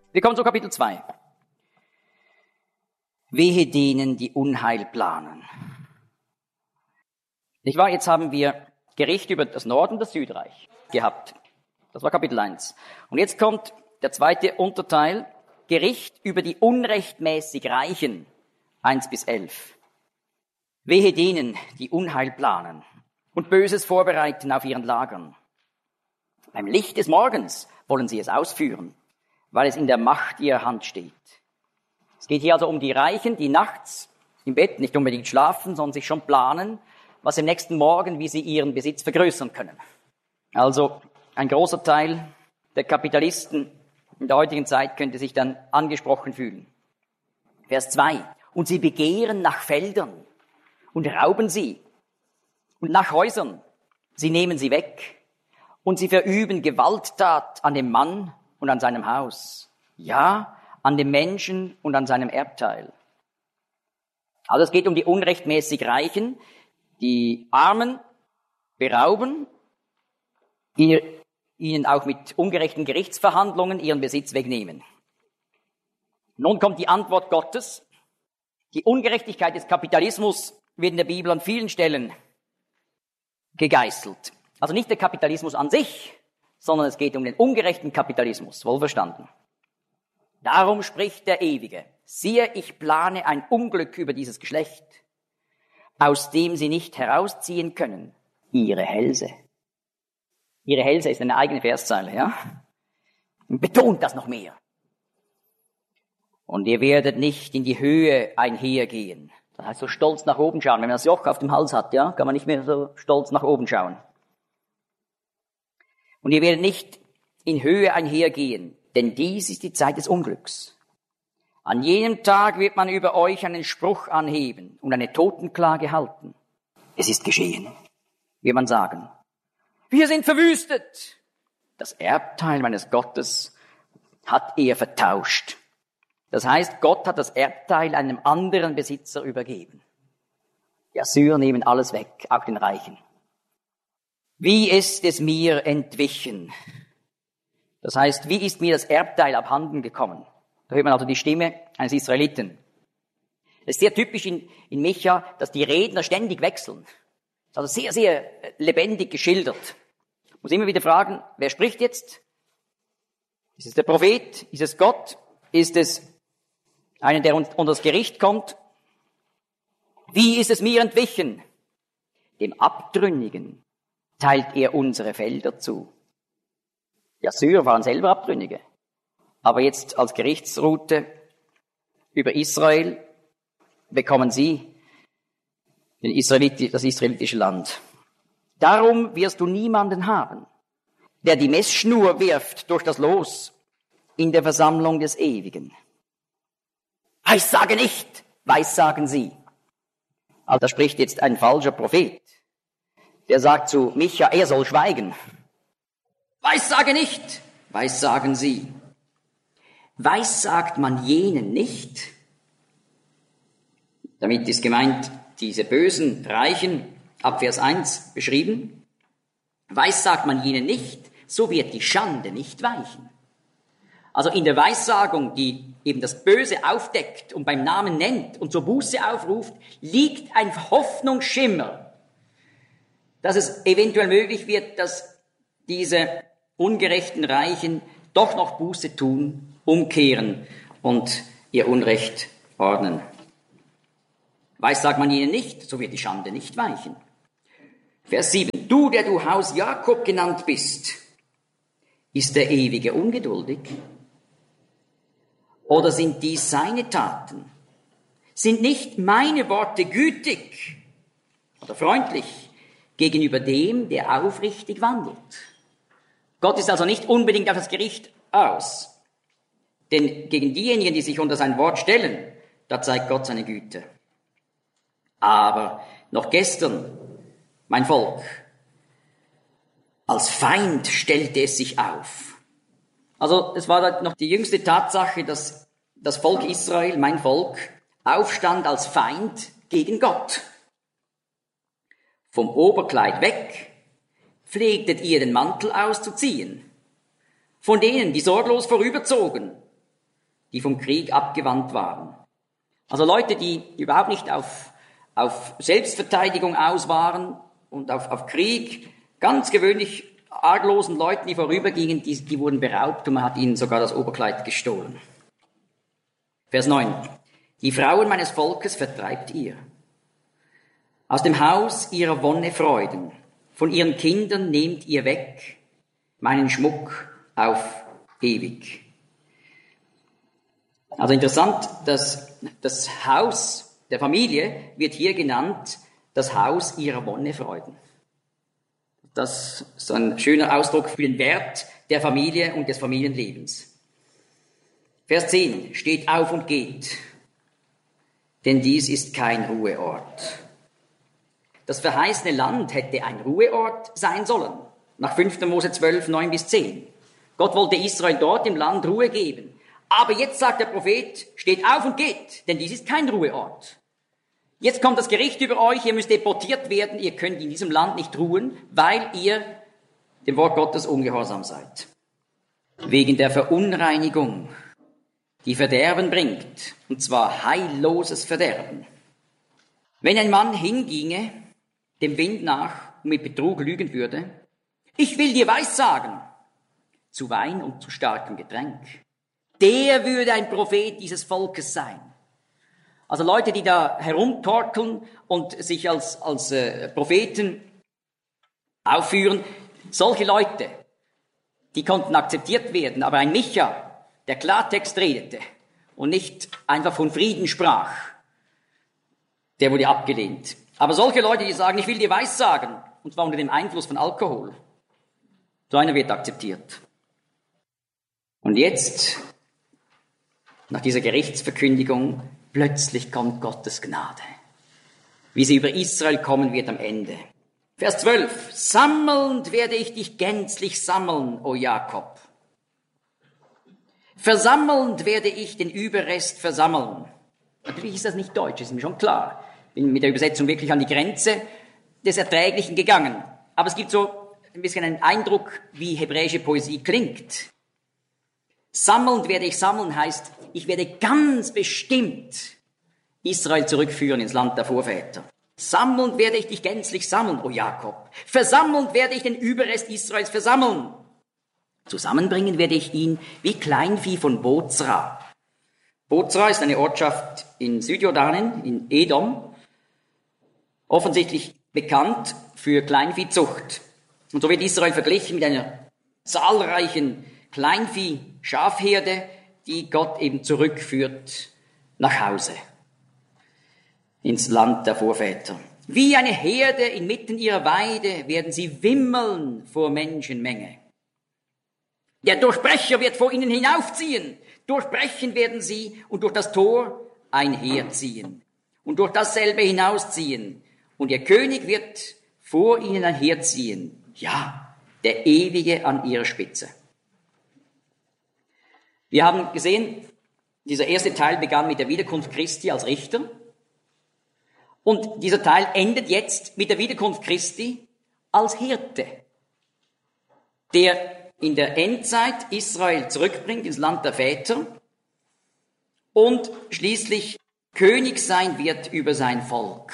Wir kommen zu Kapitel 2. Wehe denen, die Unheil planen. Nicht wahr? Jetzt haben wir Gericht über das Nord- und das Südreich gehabt. Das war Kapitel 1. Und jetzt kommt der zweite Unterteil, Gericht über die unrechtmäßig Reichen, 1-11. Wehe denen, die Unheil planen und Böses vorbereiten auf ihren Lagern. Beim Licht des Morgens wollen sie es ausführen, weil es in der Macht ihrer Hand steht. Es geht hier also um die Reichen, die nachts im Bett nicht unbedingt schlafen, sondern sich schon planen, was im nächsten Morgen, wie sie ihren Besitz vergrößern können. Also ein großer Teil der Kapitalisten in der heutigen Zeit könnte sich dann angesprochen fühlen. Vers 2. Und sie begehren nach Feldern und rauben sie und nach Häusern. Sie nehmen sie weg und sie verüben Gewalttat an dem Mann und an seinem Haus. Ja, an dem Menschen und an seinem Erbteil. Also es geht um die unrechtmäßig Reichen, die Armen berauben, ihnen auch mit ungerechten Gerichtsverhandlungen ihren Besitz wegnehmen. Nun kommt die Antwort Gottes. Die Ungerechtigkeit des Kapitalismus wird in der Bibel an vielen Stellen gegeißelt. Also nicht der Kapitalismus an sich, sondern es geht um den ungerechten Kapitalismus, wohlverstanden. Darum spricht der Ewige: Siehe, ich plane ein Unglück über dieses Geschlecht, aus dem sie nicht herausziehen können, ihre Hälse. Ihre Hälse ist eine eigene Verszeile, ja? Und betont das noch mehr. Und ihr werdet nicht in die Höhe einhergehen. Das heißt, so stolz nach oben schauen. Wenn man das Joch auf dem Hals hat, ja, kann man nicht mehr so stolz nach oben schauen. Und ihr werdet nicht in Höhe einhergehen, denn dies ist die Zeit des Unglücks. An jenem Tag wird man über euch einen Spruch anheben und eine Totenklage halten. Es ist geschehen, wird man sagen. Wir sind verwüstet. Das Erbteil meines Gottes hat er vertauscht. Das heißt, Gott hat das Erbteil einem anderen Besitzer übergeben. Die Assyrer nehmen alles weg, auch den Reichen. Wie ist es mir entwichen? Das heißt, wie ist mir das Erbteil abhanden gekommen? Da hört man also die Stimme eines Israeliten. Es ist sehr typisch in Micha, dass die Redner ständig wechseln. Das ist also sehr, sehr lebendig geschildert. Ich muss immer wieder fragen, wer spricht jetzt? Ist es der Prophet? Ist es Gott? Ist es einer, der unter das Gericht kommt? Wie ist es mir entwichen? Dem Abtrünnigen teilt er unsere Felder zu. Die Assyrer waren selber Abtrünnige. Aber jetzt als Gerichtsroute über Israel bekommen sie das israelitische Land. Darum wirst du niemanden haben, der die Messschnur wirft durch das Los in der Versammlung des Ewigen. Weissage nicht, weissagen sie. Also da spricht jetzt ein falscher Prophet. Der sagt zu Micha, er soll schweigen. Weissage nicht, weissagen sie. Weissagt man jenen nicht? Damit ist gemeint, diese bösen Reichen, ab Vers 1 beschrieben. Weissagt man jenen nicht, so wird die Schande nicht weichen. Also in der Weissagung, die eben das Böse aufdeckt und beim Namen nennt und zur Buße aufruft, liegt ein Hoffnungsschimmer, dass es eventuell möglich wird, dass diese ungerechten Reichen doch noch Buße tun, umkehren und ihr Unrecht ordnen. Weissagt man ihnen nicht, so wird die Schande nicht weichen. Vers 7. Du, der du Haus Jakob genannt bist, ist der Ewige ungeduldig? Oder sind dies seine Taten? Sind nicht meine Worte gütig oder freundlich gegenüber dem, der aufrichtig wandelt? Gott ist also nicht unbedingt auf das Gericht aus. Denn gegen diejenigen, die sich unter sein Wort stellen, da zeigt Gott seine Güte. Aber noch gestern, mein Volk, als Feind stellte es sich auf. Also es war noch die jüngste Tatsache, dass das Volk Israel, mein Volk, aufstand als Feind gegen Gott. Vom Oberkleid weg pflegtet ihr den Mantel auszuziehen. Von denen, die sorglos vorüberzogen, die vom Krieg abgewandt waren. Also Leute, die überhaupt nicht auf Selbstverteidigung aus waren und auf Krieg, ganz gewöhnlich arglosen Leuten, die vorübergingen, die wurden beraubt und man hat ihnen sogar das Oberkleid gestohlen. Vers 9. Die Frauen meines Volkes vertreibt ihr. Aus dem Haus ihrer Wonne Freuden. Von ihren Kindern nehmt ihr weg meinen Schmuck auf ewig. Also interessant, dass das Haus der Familie wird hier genannt, das Haus ihrer Wonne Freuden. Das ist ein schöner Ausdruck für den Wert der Familie und des Familienlebens. Vers 10. Steht auf und geht, denn dies ist kein Ruheort. Das verheißene Land hätte ein Ruheort sein sollen. Nach 5. Mose 12, 9 bis 10. Gott wollte Israel dort im Land Ruhe geben. Aber jetzt sagt der Prophet, steht auf und geht, denn dies ist kein Ruheort. Jetzt kommt das Gericht über euch, ihr müsst deportiert werden, ihr könnt in diesem Land nicht ruhen, weil ihr dem Wort Gottes ungehorsam seid. Wegen der Verunreinigung, die Verderben bringt, und zwar heilloses Verderben. Wenn ein Mann hinginge, dem Wind nach und mit Betrug lügen würde, ich will dir Weissagen, zu Wein und zu starkem Getränk, der würde ein Prophet dieses Volkes sein. Also Leute, die da herumtorkeln und sich als Propheten aufführen, solche Leute, die konnten akzeptiert werden. Aber ein Micha, der Klartext redete und nicht einfach von Frieden sprach, der wurde abgelehnt. Aber solche Leute, die sagen, ich will dir Weissagen, und zwar unter dem Einfluss von Alkohol, so einer wird akzeptiert. Und jetzt, nach dieser Gerichtsverkündigung, plötzlich kommt Gottes Gnade. Wie sie über Israel kommen wird am Ende. Vers 12. Sammelnd werde ich dich gänzlich sammeln, o Jakob. Versammelnd werde ich den Überrest versammeln. Natürlich ist das nicht Deutsch, ist mir schon klar. Bin mit der Übersetzung wirklich an die Grenze des Erträglichen gegangen. Aber es gibt so ein bisschen einen Eindruck, wie hebräische Poesie klingt. Sammelnd werde ich sammeln heißt, ich werde ganz bestimmt Israel zurückführen ins Land der Vorväter. Sammelnd werde ich dich gänzlich sammeln, o Jakob. Versammelnd werde ich den Überrest Israels versammeln. Zusammenbringen werde ich ihn wie Kleinvieh von Bozra. Bozra ist eine Ortschaft in Südjordanien, in Edom, offensichtlich bekannt für Kleinviehzucht. Und so wird Israel verglichen mit einer zahlreichen Kleinvieh-Schafherde, die Gott eben zurückführt nach Hause, ins Land der Vorväter. Wie eine Herde inmitten ihrer Weide werden sie wimmeln vor Menschenmenge. Der Durchbrecher wird vor ihnen hinaufziehen. Durchbrechen werden sie und durch das Tor einherziehen und durch dasselbe hinausziehen. Und ihr König wird vor ihnen einherziehen. Ja, der Ewige an ihrer Spitze. Wir haben gesehen, dieser erste Teil begann mit der Wiederkunft Christi als Richter. Und dieser Teil endet jetzt mit der Wiederkunft Christi als Hirte, der in der Endzeit Israel zurückbringt ins Land der Väter und schließlich König sein wird über sein Volk.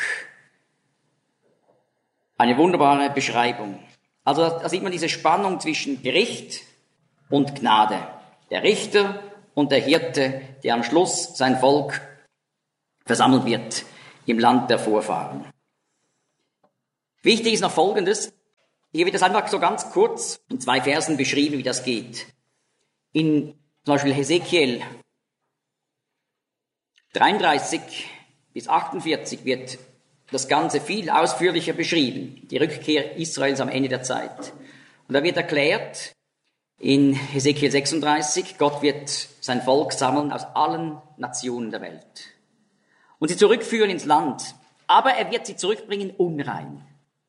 Eine wunderbare Beschreibung. Also da sieht man diese Spannung zwischen Gericht und Gnade. Der Richter und der Hirte, der am Schluss sein Volk versammeln wird im Land der Vorfahren. Wichtig ist noch Folgendes. Hier wird das einfach so ganz kurz in 2 Versen beschrieben, wie das geht. In zum Beispiel Hesekiel 33 bis 48 wird das Ganze viel ausführlicher beschrieben. Die Rückkehr Israels am Ende der Zeit. Und da wird erklärt, in Hesekiel 36, Gott wird sein Volk sammeln aus allen Nationen der Welt und sie zurückführen ins Land. Aber er wird sie zurückbringen unrein.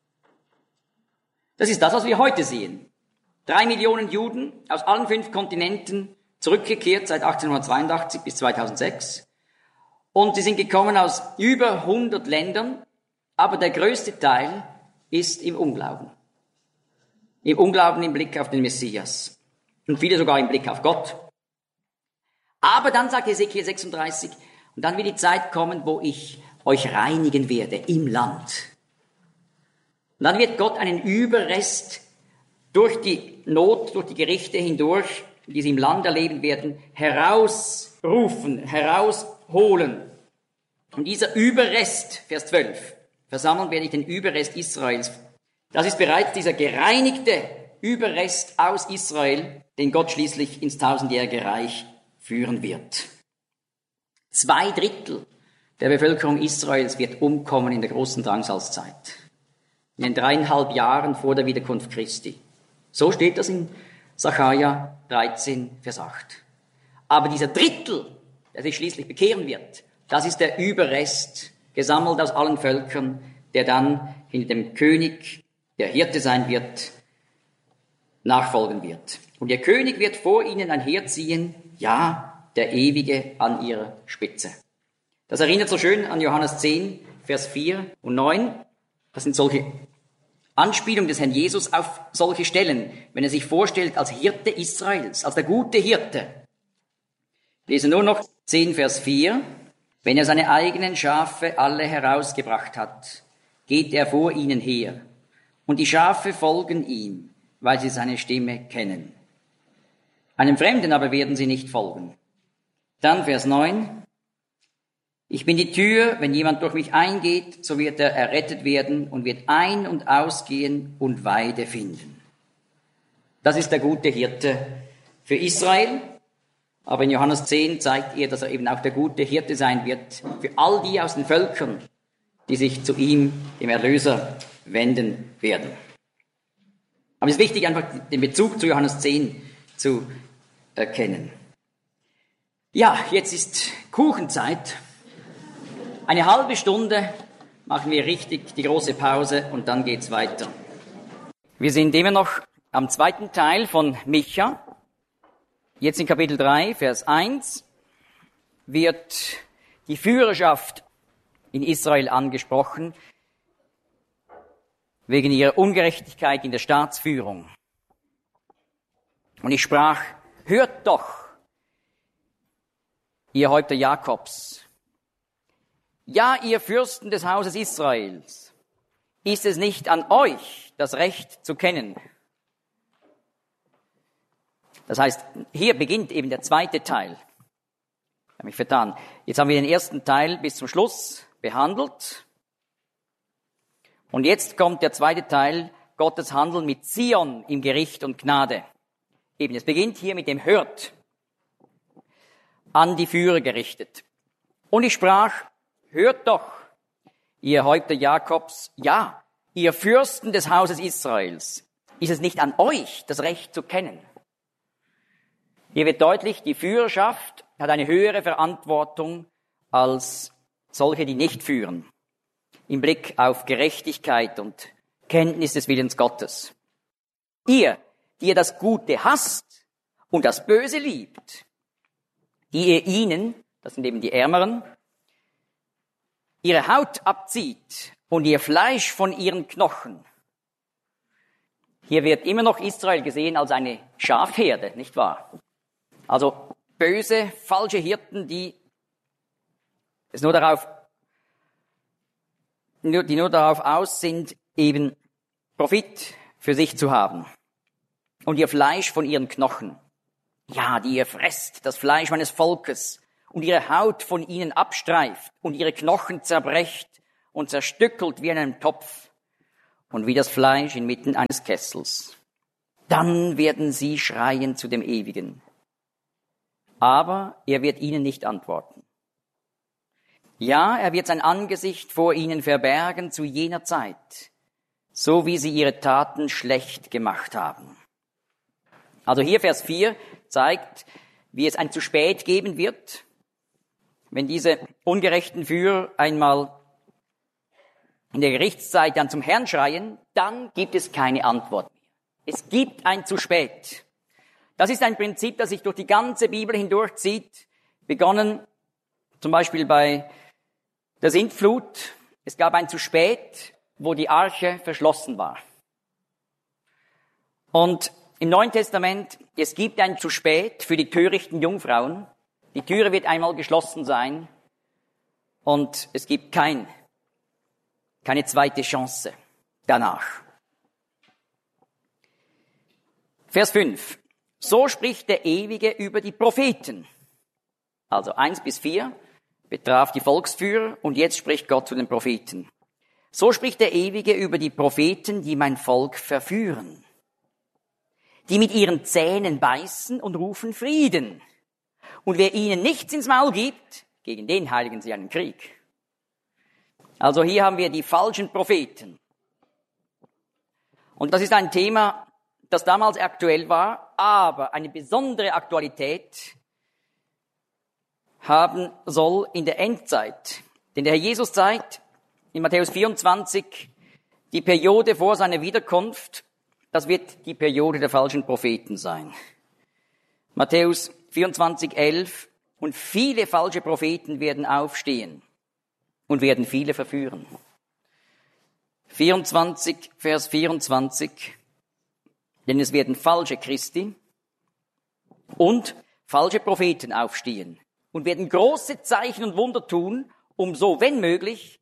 Das ist das, was wir heute sehen. 3 Millionen Juden aus allen 5 Kontinenten zurückgekehrt seit 1882 bis 2006. Und sie sind gekommen aus über 100 Ländern, aber der größte Teil ist im Unglauben. Im Unglauben im Blick auf den Messias. Und viele sogar im Blick auf Gott. Aber dann sagt Hesekiel 36, und dann wird die Zeit kommen, wo ich euch reinigen werde im Land. Und dann wird Gott einen Überrest durch die Not, durch die Gerichte hindurch, die sie im Land erleben werden, herausrufen, herausholen. Und dieser Überrest, Vers 12, versammeln werde ich den Überrest Israels. Das ist bereits dieser gereinigte Überrest aus Israel, den Gott schließlich ins tausendjährige Reich führen wird. 2/3 der Bevölkerung Israels wird umkommen in der großen Drangsalzzeit. In den 3,5 Jahren vor der Wiederkunft Christi. So steht das in Sacharja 13, Vers 8. Aber dieser Drittel, der sich schließlich bekehren wird, das ist der Überrest, gesammelt aus allen Völkern, der dann hinter dem König, der Hirte sein wird, nachfolgen wird. Und ihr König wird vor ihnen einherziehen, ja, der Ewige an ihrer Spitze. Das erinnert so schön an Johannes 10, Vers 4 und 9. Das sind solche Anspielungen des Herrn Jesus auf solche Stellen, wenn er sich vorstellt als Hirte Israels, als der gute Hirte. Ich lese nur noch 10, Vers 4. Wenn er seine eigenen Schafe alle herausgebracht hat, geht er vor ihnen her. Und die Schafe folgen ihm, weil sie seine Stimme kennen. Einem Fremden aber werden sie nicht folgen. Dann Vers 9. Ich bin die Tür, wenn jemand durch mich eingeht, so wird er errettet werden und wird ein- und ausgehen und Weide finden. Das ist der gute Hirte für Israel. Aber in Johannes 10 zeigt er, dass er eben auch der gute Hirte sein wird für all die aus den Völkern, die sich zu ihm, dem Erlöser, wenden werden. Aber es ist wichtig, einfach den Bezug zu Johannes 10 zu erkennen. Ja, jetzt ist Kuchenzeit. Eine halbe Stunde machen wir richtig die große Pause und dann geht's weiter. Wir sind immer noch am zweiten Teil von Micha. Jetzt in Kapitel 3, Vers 1 wird die Führerschaft in Israel angesprochen, wegen ihrer Ungerechtigkeit in der Staatsführung. Und ich sprach, hört doch, ihr Häupter Jakobs, ja, ihr Fürsten des Hauses Israels, ist es nicht an euch, das Recht zu kennen? Das heißt, hier beginnt eben der zweite Teil. Ich habe mich vertan. Jetzt haben wir den ersten Teil bis zum Schluss behandelt. Und jetzt kommt der zweite Teil, Gottes Handeln mit Zion im Gericht und Gnade. Eben, es beginnt hier mit dem Hört, an die Führer gerichtet. Und ich sprach, hört doch, ihr Häupter Jakobs, ja, ihr Fürsten des Hauses Israels, ist es nicht an euch, das Recht zu kennen? Hier wird deutlich, die Führerschaft hat eine höhere Verantwortung als solche, die nicht führen, im Blick auf Gerechtigkeit und Kenntnis des Willens Gottes. Ihr, die ihr das Gute hasst und das Böse liebt, die ihr ihnen, das sind eben die Ärmeren, ihre Haut abzieht und ihr Fleisch von ihren Knochen. Hier wird immer noch Israel gesehen als eine Schafherde, nicht wahr? Also böse, falsche Hirten, die nur darauf aus sind, eben Profit für sich zu haben. Und ihr Fleisch von ihren Knochen. Ja, die ihr fresst, das Fleisch meines Volkes, und ihre Haut von ihnen abstreift und ihre Knochen zerbrecht und zerstückelt wie in einem Topf und wie das Fleisch inmitten eines Kessels. Dann werden sie schreien zu dem Ewigen. Aber er wird ihnen nicht antworten. Ja, er wird sein Angesicht vor ihnen verbergen zu jener Zeit, so wie sie ihre Taten schlecht gemacht haben. Also hier Vers 4 zeigt, wie es ein zu spät geben wird, wenn diese ungerechten Führer einmal in der Gerichtszeit dann zum Herrn schreien, dann gibt es keine Antwort mehr. Es gibt ein zu spät. Das ist ein Prinzip, das sich durch die ganze Bibel hindurchzieht, begonnen zum Beispiel bei der Sintflut. Es gab ein zu spät, wo die Arche verschlossen war. Und im Neuen Testament, es gibt ein zu spät für die törichten Jungfrauen, Die Türe wird einmal geschlossen sein und es gibt keine zweite Chance danach. Vers 5. So spricht der Ewige über die Propheten. Also 1-4 betraf die Volksführer und jetzt spricht Gott zu den Propheten. So spricht der Ewige über die Propheten, die mein Volk verführen, die mit ihren Zähnen beißen und rufen Frieden. Und wer ihnen nichts ins Maul gibt, gegen den heiligen sie einen Krieg. Also hier haben wir die falschen Propheten. Und das ist ein Thema, das damals aktuell war, aber eine besondere Aktualität haben soll in der Endzeit. Denn der Herr Jesus zeigt in Matthäus 24 die Periode vor seiner Wiederkunft, das wird die Periode der falschen Propheten sein. Matthäus 24,11 und viele falsche Propheten werden aufstehen und werden viele verführen. 24, Vers 24. Denn es werden falsche Christi und falsche Propheten aufstehen und werden große Zeichen und Wunder tun, um so, wenn möglich,